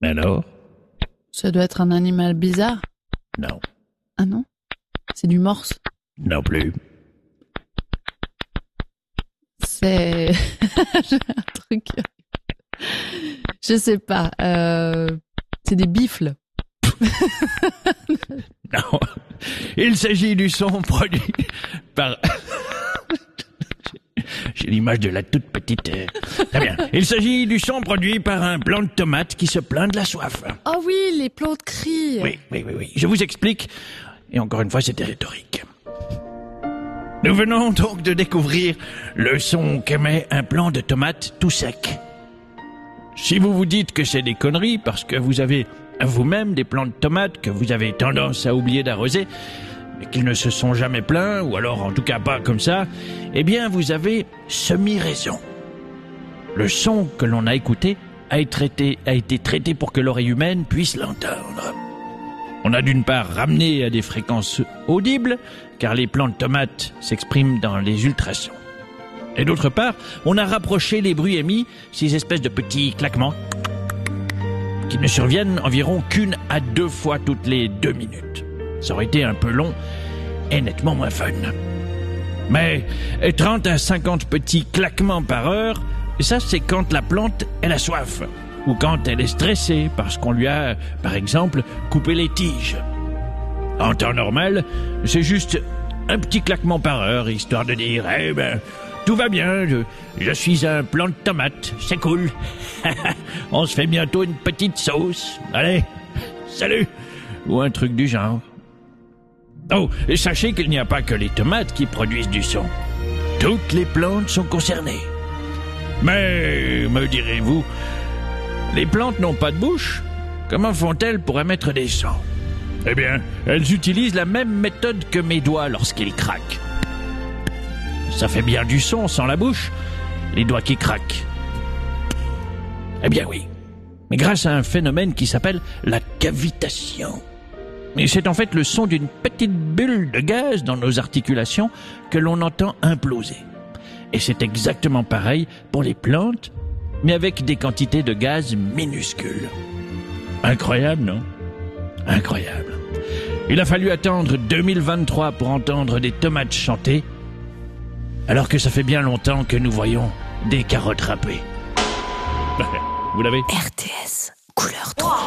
Alors? Ça doit être un animal bizarre. Non. Ah non? C'est du morse. Non plus. C'est j'ai un truc. Je sais pas. C'est des bifles. Non. Il s'agit du son produit par... J'ai l'image de la toute petite... Très bien. Il s'agit du son produit par un plant de tomate qui se plaint de la soif. Oh oui, les plantes crient. Oui. Je vous explique. Et encore une fois, c'était rhétorique. Nous venons donc de découvrir le son qu'émet un plant de tomate tout sec. Si vous vous dites que c'est des conneries parce que vous avez vous-même des plants de tomates que vous avez tendance à oublier d'arroser, mais qu'ils ne se sont jamais plaints, ou alors en tout cas pas comme ça, eh bien vous avez semi-raison. Le son que l'on a écouté a été traité pour que l'oreille humaine puisse l'entendre. On a d'une part ramené à des fréquences audibles, car les plants de tomates s'expriment dans les ultrasons. Et d'autre part, on a rapproché les bruits émis, ces espèces de petits claquements, qui ne surviennent environ qu'1 à 2 fois toutes les 2 minutes. Ça aurait été un peu long et nettement moins fun. Mais 30 à 50 petits claquements par heure, ça c'est quand la plante elle a soif, ou quand elle est stressée parce qu'on lui a, par exemple, coupé les tiges. En temps normal, c'est juste un petit claquement par heure, histoire de dire « Eh ben, tout va bien, je suis un plant de tomate, c'est cool. On se fait bientôt une petite sauce. Allez, salut !» ou un truc du genre. Oh, et sachez qu'il n'y a pas que les tomates qui produisent du son. Toutes les plantes sont concernées. Mais, me direz-vous, les plantes n'ont pas de bouche. Comment font-elles pour émettre des sons? Eh bien, elles utilisent la même méthode que mes doigts lorsqu'ils craquent. Ça fait bien du son sans la bouche, les doigts qui craquent. Eh bien oui, mais grâce à un phénomène qui s'appelle la cavitation. Et c'est en fait le son d'une petite bulle de gaz dans nos articulations que l'on entend imploser. Et c'est exactement pareil pour les plantes, mais avec des quantités de gaz minuscules. Incroyable, non? Incroyable. Il a fallu attendre 2023 pour entendre des tomates chanter, alors que ça fait bien longtemps que nous voyons des carottes râpées. Vous l'avez? RTS, couleur 3.